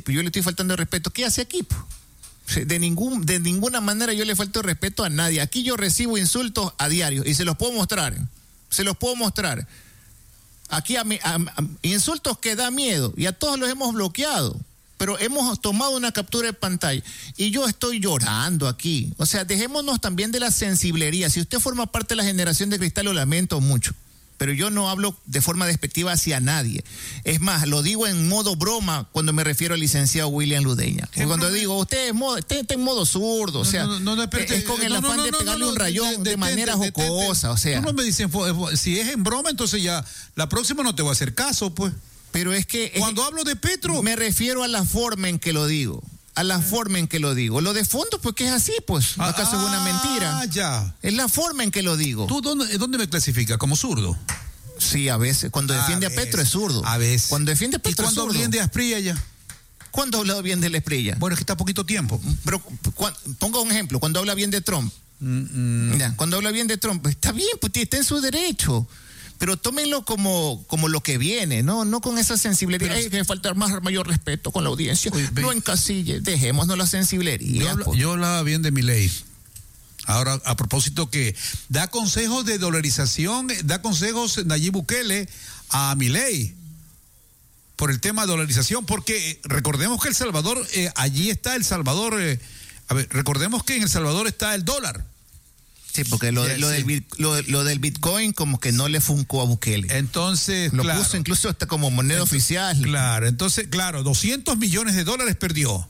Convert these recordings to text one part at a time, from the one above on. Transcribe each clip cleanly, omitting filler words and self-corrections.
pues yo le estoy faltando el respeto. ¿Qué hace aquí? De ninguna manera yo le falto el respeto a nadie. Aquí yo recibo insultos a diario y se los puedo mostrar. Aquí insultos que da miedo y a todos los hemos bloqueado. Pero hemos tomado una captura de pantalla y yo estoy llorando aquí. O sea, dejémonos también de la sensiblería. Si usted forma parte de la generación de cristal, lo lamento mucho. Pero yo no hablo de forma despectiva hacia nadie. Es más, lo digo en modo broma cuando me refiero al licenciado William Ludeña. Cuando digo, usted está en modo zurdo. O sea, es con el afán de pegarle un rayón de manera jocosa. O sea, no me dicen, si es en broma, entonces ya la próxima no te voy a hacer caso, pues. Pero es que... Cuando hablo de Petro... Me refiero a la forma en que lo digo. Lo de fondo, pues que es así, pues. ¿Acaso es una mentira? Ya. Es la forma en que lo digo. ¿Tú dónde me clasificas? ¿Como zurdo? Sí, a veces. Cuando defiende a Petro es zurdo. A veces. Cuando defiende a Petro es zurdo. ¿Y cuando hablan de Asprilla ya? ¿Cuándo ha hablado bien de la Asprilla? Bueno, es que está poquito tiempo. Pero ponga un ejemplo. Cuando habla bien de Trump. Ya, cuando habla bien de Trump, está bien, pues está en su derecho. Pero tómenlo como lo que viene, no con esa sensibilidad. Hay que faltar mayor respeto con la audiencia. No encasille, dejémonos la sensibilidad. Yo hablaba bien de Milei. Ahora, a propósito que da consejos de dolarización, da consejos Nayib Bukele a Milei por el tema de dolarización, porque recordemos que El Salvador, allí está El Salvador, recordemos que en El Salvador está el dólar. Sí, porque lo del Bitcoin como que no le funcó a Bukele. Entonces, lo puso incluso hasta como moneda oficial. Claro, entonces, $200 millones perdió.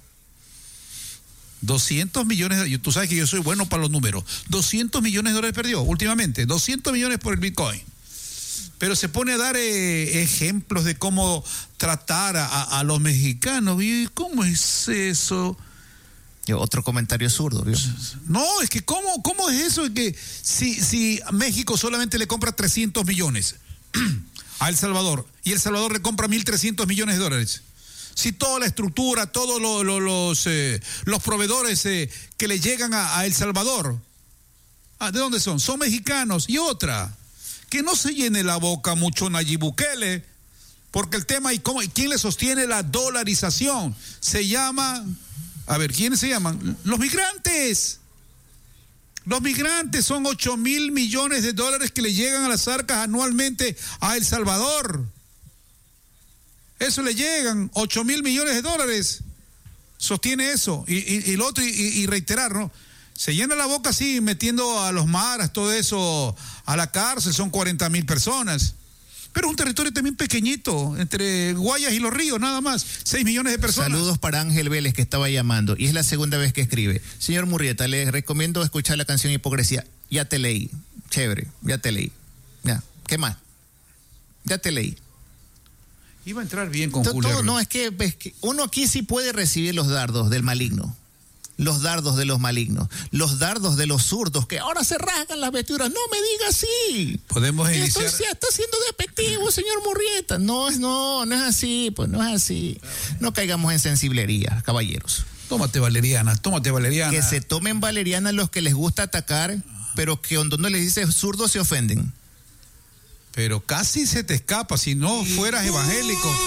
200 millones, tú sabes que yo soy bueno para los números. $200 millones perdió últimamente, 200 millones por el Bitcoin. Pero se pone a dar ejemplos de cómo tratar a los mexicanos. ¿Y cómo es eso? Otro comentario zurdo, ¿vio? No, es que ¿cómo es eso? Que si México solamente le compra 300 millones a El Salvador y El Salvador le compra $1,300 millones. Si toda la estructura, todos los proveedores que le llegan a El Salvador, ¿de dónde son? Son mexicanos. Y otra, que no se llene la boca mucho Nayib Bukele, porque el tema y quién le sostiene la dolarización se llama... A ver, ¿quiénes se llaman? Los migrantes. Los migrantes son $8,000 millones que le llegan a las arcas anualmente a El Salvador. Eso le llegan, $8,000 millones. Sostiene eso. Y lo otro, y reiterar, ¿no? Se llena la boca así, metiendo a los maras, todo eso, a la cárcel, son 40,000 personas. Pero es un territorio también pequeñito, entre Guayas y Los Ríos, nada más, 6 millones de personas. Saludos para Ángel Vélez, que estaba llamando, y es la segunda vez que escribe. Señor Murrieta, le recomiendo escuchar la canción Hipocresía. Ya te leí, chévere, ya te leí. Ya, ¿qué más? Ya te leí. Iba a entrar bien con Julio. No, es que uno aquí sí puede recibir los dardos del maligno. Los dardos de los malignos, los dardos de los zurdos que ahora se rasgan las vestiduras. No me diga así. Podemos iniciar. Está siendo despectivo, señor Murrieta. No es así, pues no es así. No caigamos en sensiblería, caballeros. Tómate valeriana. Que se tomen valeriana los que les gusta atacar, pero que cuando uno les dice zurdo se ofenden. Pero casi se te escapa si no fueras evangélico.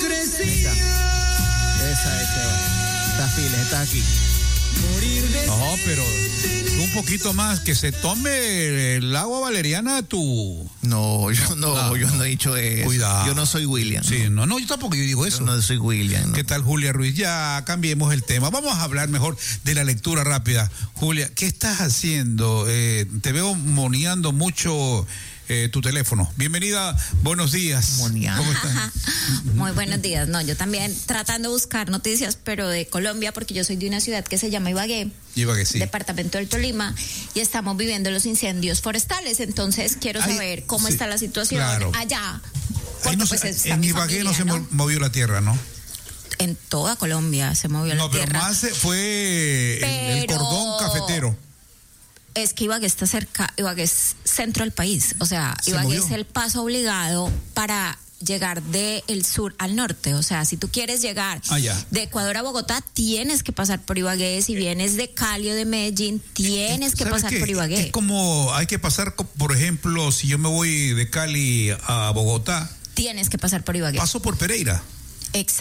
Estás files, estás aquí. No, pero un poquito más, que se tome el agua valeriana tú. No, yo no he dicho eso. Cuidado. Yo no soy William. Sí, no, yo tampoco digo eso. Yo no soy William. No. ¿Qué tal, Julia Ruiz? Ya cambiemos el tema. Vamos a hablar mejor de la lectura rápida. Julia, ¿qué estás haciendo? Te veo moneando mucho tu teléfono. Bienvenida, buenos días. Moneando. ¿Cómo estás? Muy buenos días. No, yo también tratando de buscar noticias, pero de Colombia, porque yo soy de una ciudad que se llama Ibagué, sí. Departamento del Tolima, y estamos viviendo los incendios forestales. Entonces quiero saber cómo está la situación allá. Porque no, pues en Ibagué no se movió la tierra, ¿no? En toda Colombia se movió la tierra. No, pero más fue el cordón cafetero. Es que Ibagué está cerca, Ibagué es centro del país, o sea, Ibagué es el paso obligado para llegar del sur al norte, o sea, si tú quieres llegar de Ecuador a Bogotá, tienes que pasar por Ibagué, si vienes de Cali o de Medellín, tienes que pasar por Ibagué. Es como, hay que pasar, por ejemplo, si yo me voy de Cali a Bogotá, tienes que pasar por Ibagué. Paso por Pereira.